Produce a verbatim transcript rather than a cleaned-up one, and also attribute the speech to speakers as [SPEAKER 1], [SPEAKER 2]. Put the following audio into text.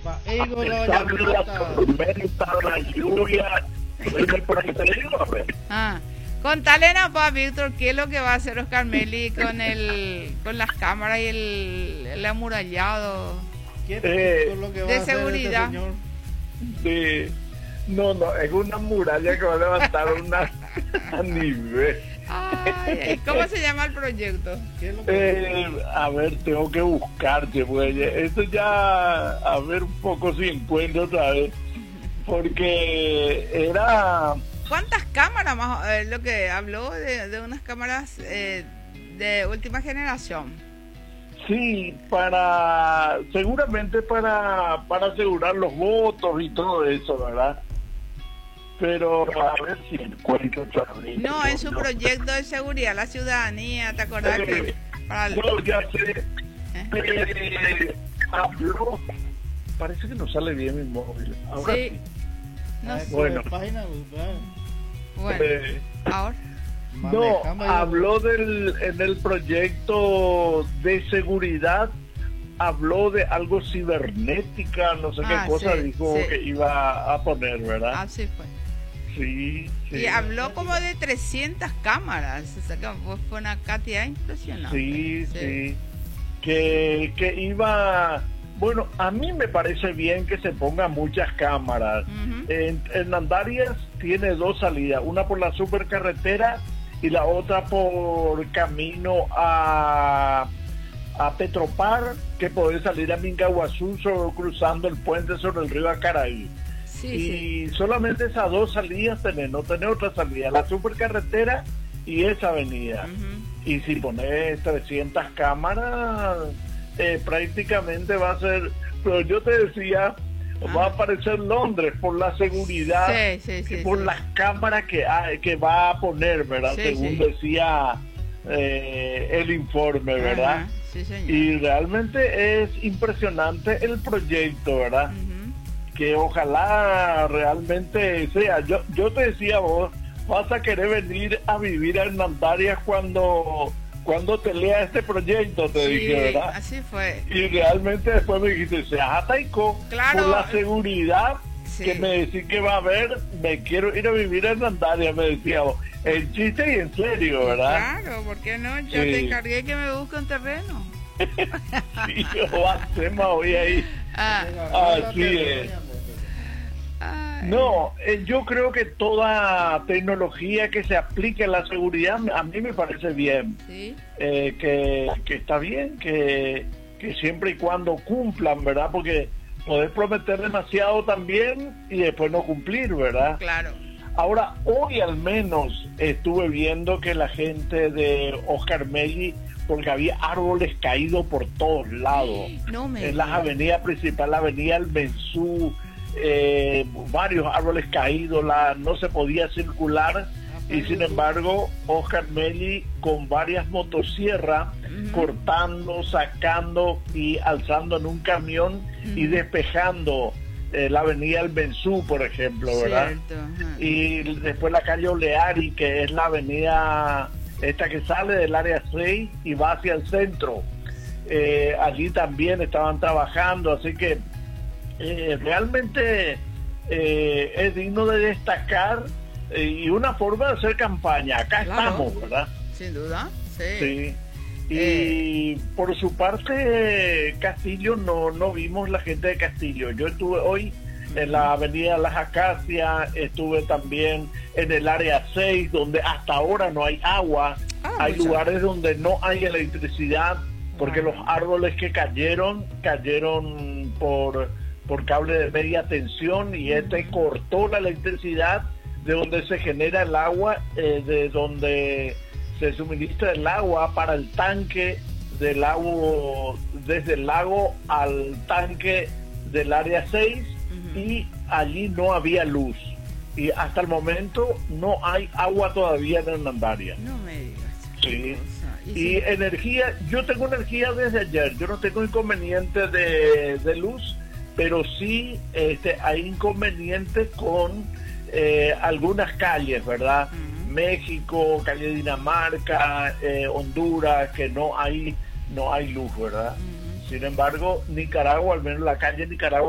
[SPEAKER 1] Pa Ego lo
[SPEAKER 2] Está la
[SPEAKER 1] llamata.
[SPEAKER 2] tormenta, la lluvia. Oye, por ahí te digo, a ver.
[SPEAKER 3] Ah, contale no, pa, Víctor, ¿qué es lo que va a hacer Oscar Meli con el, con las cámaras y el, el amurallado?
[SPEAKER 1] ¿Qué
[SPEAKER 2] Eh,
[SPEAKER 1] es lo que va
[SPEAKER 3] de
[SPEAKER 1] a hacer
[SPEAKER 3] seguridad.
[SPEAKER 1] este señor?
[SPEAKER 2] Sí. No, no, es una muralla que va a levantar una a nivel.
[SPEAKER 3] Ay, ¿cómo se llama el proyecto?
[SPEAKER 1] ¿Qué es lo que
[SPEAKER 2] Eh, a ver, tengo que buscarte, pues. Esto ya, a ver un poco si encuentro otra vez. Porque era.
[SPEAKER 3] ¿Cuántas cámaras más? Eh, lo que habló de, de unas cámaras eh, de última generación.
[SPEAKER 2] Sí, para. Seguramente para, para asegurar los votos y todo eso, ¿verdad? Pero a ver si encuentro otra vez.
[SPEAKER 3] No, en su proyecto de seguridad, la ciudadanía, ¿te acordás
[SPEAKER 2] Eh,
[SPEAKER 3] que para el-
[SPEAKER 2] No, ya sé.
[SPEAKER 3] ¿Eh?
[SPEAKER 2] Eh, habló. Parece que no sale bien mi móvil. Ahora
[SPEAKER 3] Sí.
[SPEAKER 2] sí.
[SPEAKER 3] No
[SPEAKER 1] Ah,
[SPEAKER 3] sé.
[SPEAKER 2] Bueno.
[SPEAKER 1] página, ¿verdad?
[SPEAKER 3] Bueno,
[SPEAKER 2] Eh,
[SPEAKER 3] ahora.
[SPEAKER 2] no,
[SPEAKER 1] Manejamos ahí-
[SPEAKER 2] habló del, en el proyecto de seguridad, habló de algo cibernética, no sé
[SPEAKER 3] Ah,
[SPEAKER 2] qué cosa
[SPEAKER 3] sí,
[SPEAKER 2] dijo
[SPEAKER 3] sí.
[SPEAKER 2] que iba a poner, ¿verdad?
[SPEAKER 3] Así fue.
[SPEAKER 2] Sí, sí.
[SPEAKER 3] Y habló como de trescientas cámaras. O sea, que fue- fue una cantidad impresionante.
[SPEAKER 2] Sí, sí. Que, que iba... Bueno, a mí me parece bien que se pongan muchas cámaras.
[SPEAKER 3] Ujú.
[SPEAKER 2] En Hernandarias tiene dos salidas, una por la supercarretera y la otra por camino a, a Petropar, que podés salir a Mingaguazú sobre- cruzando el puente sobre el río Acaraí.
[SPEAKER 3] Sí,
[SPEAKER 2] Y
[SPEAKER 3] sí.
[SPEAKER 2] solamente esas dos salidas tenés, no tenés otra salida, la supercarretera y esa avenida.
[SPEAKER 3] Ujú.
[SPEAKER 2] Y si pones trescientas cámaras, eh, prácticamente va a ser, pero yo te decía, va a aparecer Londres por la seguridad
[SPEAKER 3] Sí, sí, sí,
[SPEAKER 2] y por
[SPEAKER 3] sí.
[SPEAKER 2] las cámaras que, hay- que va a poner, ¿verdad?
[SPEAKER 3] Sí,
[SPEAKER 2] Según
[SPEAKER 3] sí.
[SPEAKER 2] decía eh, el informe, ¿verdad?
[SPEAKER 3] Ajá, sí, señor.
[SPEAKER 2] Y realmente es impresionante el proyecto, ¿verdad?
[SPEAKER 3] Ujú.
[SPEAKER 2] Que ojalá realmente sea. Yo, yo te decía vos, vas a querer venir a vivir a Hernandarias cuando, cuando te lea este proyecto, te
[SPEAKER 3] Sí,
[SPEAKER 2] dije, ¿verdad?
[SPEAKER 3] así fue.
[SPEAKER 2] Y realmente después me dijiste, sea Taico,
[SPEAKER 3] Claro.
[SPEAKER 2] por la seguridad
[SPEAKER 3] Sí.
[SPEAKER 2] que me decís que va a haber, me quiero ir a vivir a Hernandarias, me decía vos. En chiste y en serio, ¿verdad?
[SPEAKER 3] Claro, ¿por qué no? Yo
[SPEAKER 2] Sí.
[SPEAKER 3] te encargué que me busque un terreno.
[SPEAKER 2] Sí, yo hacemos hoy ahí.
[SPEAKER 3] Ah,
[SPEAKER 2] Así es.
[SPEAKER 3] ay.
[SPEAKER 2] No, eh, yo creo que toda tecnología que se aplique a la seguridad a mí me parece bien,
[SPEAKER 3] Sí,
[SPEAKER 2] eh, que, que está bien, que, que siempre y cuando cumplan, ¿verdad? Porque podés prometer demasiado también y después no cumplir, ¿verdad?
[SPEAKER 3] claro.
[SPEAKER 2] Ahora, hoy al menos estuve viendo que la gente de Oscar Melli, porque había árboles caídos por todos lados,
[SPEAKER 3] No me
[SPEAKER 2] en las
[SPEAKER 3] digas.
[SPEAKER 2] avenidas principales, la avenida El Benzú, eh, varios árboles caídos, la, no se podía circular, y sin embargo Oscar Melli con varias motosierras
[SPEAKER 3] Ujú.
[SPEAKER 2] cortando, sacando y alzando en un camión y
[SPEAKER 3] Ujú.
[SPEAKER 2] despejando eh, la avenida El Benzú, por ejemplo, ¿verdad?
[SPEAKER 3] Cierto, ajá.
[SPEAKER 2] Y después la calle Oleari, que es la avenida esta que sale del área seis y va hacia el centro. Eh, allí también estaban trabajando, así que eh, realmente eh, es digno de destacar eh, y una forma de hacer campaña. Acá
[SPEAKER 3] Claro.
[SPEAKER 2] estamos, ¿verdad?
[SPEAKER 3] Sin duda, sí.
[SPEAKER 2] Sí. Y
[SPEAKER 3] Eh.
[SPEAKER 2] por su parte, Castillo, no, no vimos la gente de Castillo. Yo estuve hoy en la avenida Las Acacias, estuve también en el área seis, donde hasta ahora no hay agua.
[SPEAKER 3] Ah,
[SPEAKER 2] Hay
[SPEAKER 3] mucho.
[SPEAKER 2] lugares donde no hay electricidad, porque
[SPEAKER 3] Ah.
[SPEAKER 2] los árboles que cayeron, cayeron por, por cable de media tensión y este cortó la electricidad de donde se genera el agua, eh, de donde se suministra el agua para el tanque del lago, desde el lago al tanque del área seis,
[SPEAKER 3] Ujú.
[SPEAKER 2] y allí no había luz. Y hasta el momento no hay agua todavía en Hernandarias.
[SPEAKER 3] No me digas.
[SPEAKER 2] Sí.
[SPEAKER 3] qué cosa. Y
[SPEAKER 2] Y
[SPEAKER 3] sí,
[SPEAKER 2] energía, yo tengo energía desde ayer, yo no tengo inconveniente de, de luz, pero sí este, hay inconvenientes con eh, algunas calles, ¿verdad?
[SPEAKER 3] Ujú.
[SPEAKER 2] México, calle Dinamarca, eh, Honduras, que no hay, no hay luz, ¿verdad?
[SPEAKER 3] Ujú.
[SPEAKER 2] Sin embargo, Nicaragua, al menos la calle Nicaragua,